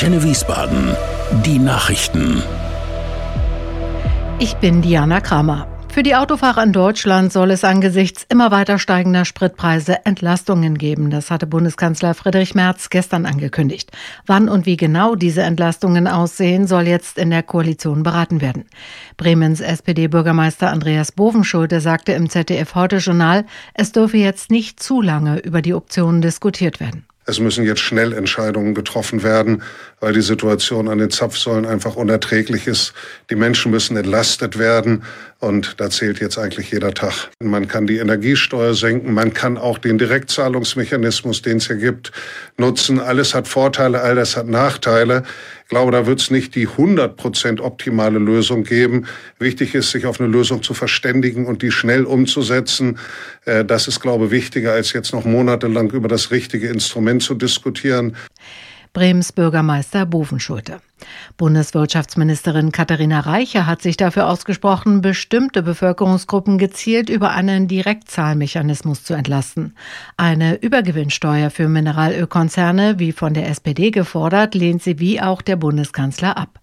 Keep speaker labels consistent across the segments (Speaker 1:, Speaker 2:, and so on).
Speaker 1: Antenne Wiesbaden. Die Nachrichten.
Speaker 2: Ich bin Diana Kramer. Für die Autofahrer in Deutschland soll es angesichts immer weiter steigender Spritpreise Entlastungen geben. Das hatte Bundeskanzler Friedrich Merz gestern angekündigt. Wann und wie genau diese Entlastungen aussehen, soll jetzt in der Koalition beraten werden. Bremens SPD-Bürgermeister Andreas Bovenschulte sagte im ZDF-Heute-Journal, es dürfe jetzt nicht zu lange über die Optionen diskutiert werden.
Speaker 3: Es müssen jetzt schnell Entscheidungen getroffen werden, weil die Situation an den Zapfsäulen einfach unerträglich ist. Die Menschen müssen entlastet werden und da zählt jetzt eigentlich jeder Tag. Man kann die Energiesteuer senken, man kann auch den Direktzahlungsmechanismus, den es hier gibt, nutzen. Alles hat Vorteile, all das hat Nachteile. Ich glaube, da wird es nicht die 100% optimale Lösung geben. Wichtig ist, sich auf eine Lösung zu verständigen und die schnell umzusetzen. Das ist, glaube ich, wichtiger, als jetzt noch monatelang über das richtige Instrument zu diskutieren.
Speaker 2: Bremens Bürgermeister Bovenschulte. Bundeswirtschaftsministerin Katharina Reiche hat sich dafür ausgesprochen, bestimmte Bevölkerungsgruppen gezielt über einen Direktzahlmechanismus zu entlasten. Eine Übergewinnsteuer für Mineralölkonzerne, wie von der SPD gefordert, lehnt sie wie auch der Bundeskanzler ab.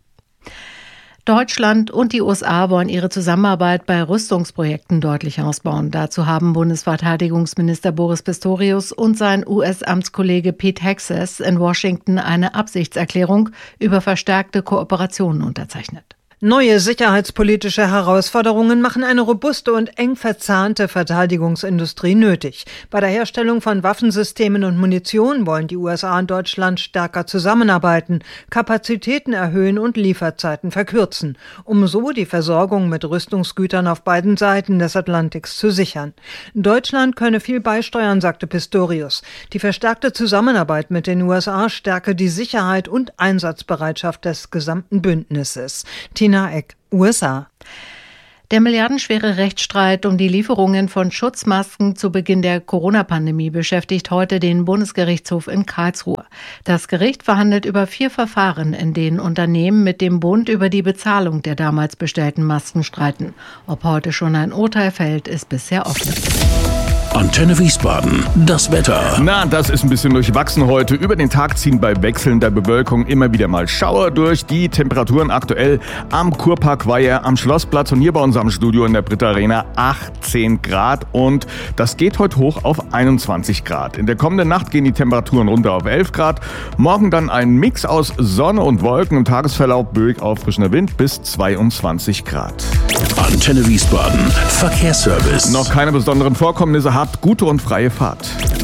Speaker 2: Deutschland und die USA wollen ihre Zusammenarbeit bei Rüstungsprojekten deutlich ausbauen. Dazu haben Bundesverteidigungsminister Boris Pistorius und sein US-Amtskollege Pete Hegseth in Washington eine Absichtserklärung über verstärkte Kooperationen unterzeichnet.
Speaker 4: Neue sicherheitspolitische Herausforderungen machen eine robuste und eng verzahnte Verteidigungsindustrie nötig. Bei der Herstellung von Waffensystemen und Munition wollen die USA und Deutschland stärker zusammenarbeiten, Kapazitäten erhöhen und Lieferzeiten verkürzen, um so die Versorgung mit Rüstungsgütern auf beiden Seiten des Atlantiks zu sichern. Deutschland könne viel beisteuern, sagte Pistorius. Die verstärkte Zusammenarbeit mit den USA stärke die Sicherheit und Einsatzbereitschaft des gesamten Bündnisses. Tina Eck, USA.
Speaker 2: Der milliardenschwere Rechtsstreit um die Lieferungen von Schutzmasken zu Beginn der Corona-Pandemie beschäftigt heute den Bundesgerichtshof in Karlsruhe. Das Gericht verhandelt über 4 Verfahren, in denen Unternehmen mit dem Bund über die Bezahlung der damals bestellten Masken streiten. Ob heute schon ein Urteil fällt, ist bisher offen.
Speaker 1: Antenne Wiesbaden. Das Wetter.
Speaker 5: Na, das ist ein bisschen durchwachsen heute. Über den Tag ziehen bei wechselnder Bewölkung immer wieder mal Schauer durch. Die Temperaturen aktuell am Kurparkweiher, am Schlossplatz und hier bei unserem Studio in der Britta Arena 18 Grad. Und das geht heute hoch auf 21 Grad. In der kommenden Nacht gehen die Temperaturen runter auf 11 Grad. Morgen dann ein Mix aus Sonne und Wolken. Im Tagesverlauf böig auffrischender Wind bis 22 Grad.
Speaker 1: Antenne Wiesbaden. Verkehrsservice.
Speaker 5: Noch keine besonderen Vorkommnisse. Habt gute und freie Fahrt.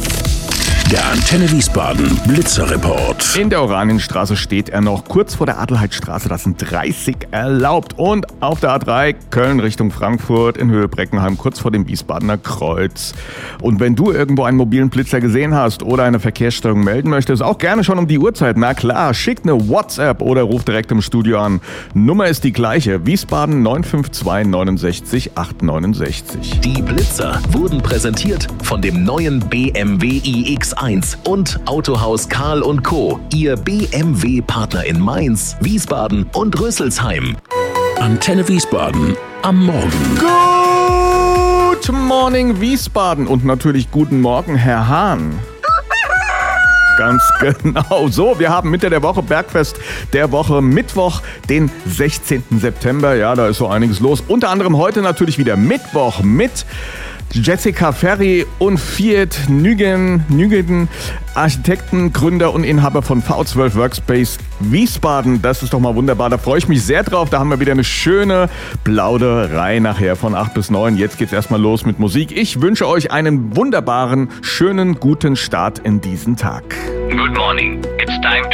Speaker 1: Der Antenne Wiesbaden Blitzerreport.
Speaker 5: In der Oranienstraße steht er noch kurz vor der Adelheidstraße. Das sind 30 erlaubt. Und auf der A3 Köln Richtung Frankfurt in Höhe Breckenheim kurz vor dem Wiesbadener Kreuz. Und wenn du irgendwo einen mobilen Blitzer gesehen hast oder eine Verkehrsstörung melden möchtest, auch gerne schon um die Uhrzeit. Na klar, schick eine WhatsApp oder ruf direkt im Studio an. Nummer ist die gleiche. Wiesbaden 952 69 869.
Speaker 1: Die Blitzer wurden präsentiert von dem neuen BMW iX1 und Autohaus Karl & Co. Ihr BMW-Partner in Mainz, Wiesbaden und Rüsselsheim. Antenne Wiesbaden am Morgen.
Speaker 5: Good morning Wiesbaden und natürlich guten Morgen Herr Hahn. Ganz genau. So, wir haben Mitte der Woche Bergfest der Woche, Mittwoch, den 16. September. Ja, da ist so einiges los. Unter anderem heute natürlich wieder Mittwoch mit Jessica Ferry und Fiat Nügeden, Architekten, Gründer und Inhaber von V12 Workspace Wiesbaden. Das ist doch mal wunderbar, da freue ich mich sehr drauf. Da haben wir wieder eine schöne Plauderei nachher von 8 bis 9. Jetzt geht's erstmal los mit Musik. Ich wünsche euch einen wunderbaren, schönen, guten Start in diesen Tag.
Speaker 6: Good morning. It's time to